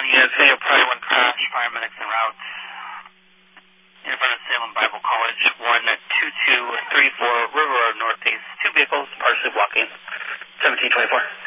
Unit Video Priority 1 crash, paramedics en route in front of Salem Bible College, 12234 River Road Northeast. Two vehicles partially blocking. 1724.